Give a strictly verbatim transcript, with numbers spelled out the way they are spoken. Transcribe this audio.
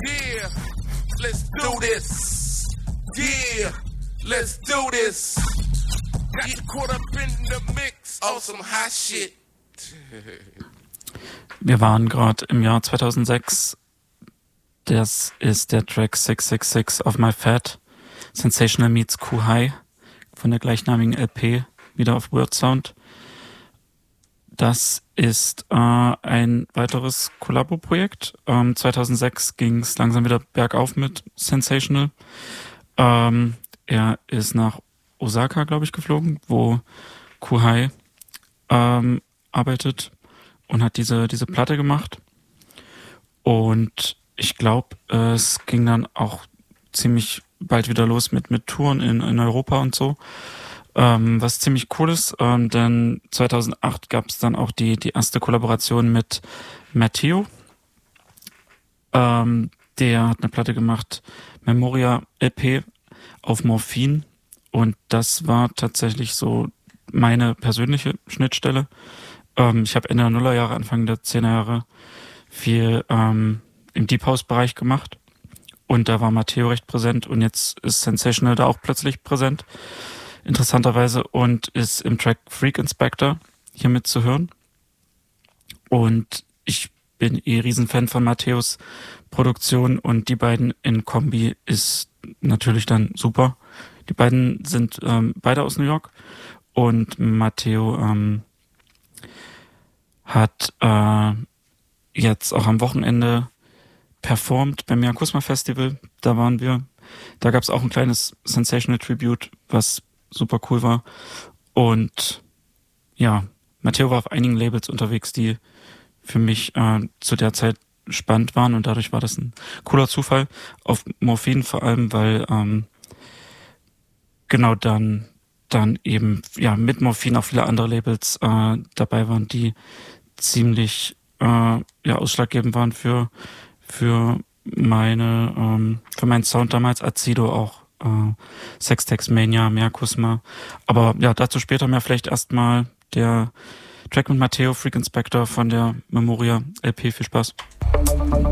Yeah, let's do this. Yeah, let's do this. Get caught up in the mix of some hot shit. Wir waren gerade im Jahr zweitausendsechs. Das ist der Track six six six of My Fat. Sensational meets Q-High von der gleichnamigen L P, wieder auf Word Sound. Das ist äh, ein weiteres Kollabo-Projekt. Ähm, zweitausendsechs ging es langsam wieder bergauf mit Sensational. Ähm, er ist nach Osaka, glaube ich, geflogen, wo Q-High ähm, arbeitet und hat diese, diese Platte gemacht. Und ich glaube, es ging dann auch ziemlich bald wieder los mit, mit Touren in, in Europa und so. Ähm, was ziemlich cool ist, ähm, denn zweitausendacht gab es dann auch die, die erste Kollaboration mit Matteo. Ähm, der hat eine Platte gemacht, Memoria L P auf Morphin. Und das war tatsächlich so meine persönliche Schnittstelle. Ähm, ich habe Ende der Nullerjahre, Anfang der Zehnerjahre viel ähm, im Deep House-Bereich gemacht. Und da war Matteo recht präsent und jetzt ist Sensational da auch plötzlich präsent. Interessanterweise, und ist im Track Freak Inspector hier mit zu hören. Und ich bin eh Riesenfan von Matteos Produktion und die beiden in Kombi ist natürlich dann super. Die beiden sind ähm, beide aus New York und Matteo ähm, hat äh, jetzt auch am Wochenende performt beim Miakusma Festival. Da waren wir. Da gab es auch ein kleines Sensational Tribute, was super cool war. Und ja, Matteo war auf einigen Labels unterwegs, die für mich äh, zu der Zeit spannend waren und dadurch war das ein cooler Zufall. Auf Morphin vor allem, weil ähm, genau dann dann eben ja mit Morphin auch viele andere Labels äh, dabei waren, die ziemlich äh, ja ausschlaggebend waren für für meine ähm, für meinen Sound damals. Azido auch. Uh, Sextex Mania, Miakusma. Aber ja, dazu später mehr. Vielleicht erstmal der Track mit Matteo, Freak Inspector von der Memoria L P. Viel Spaß.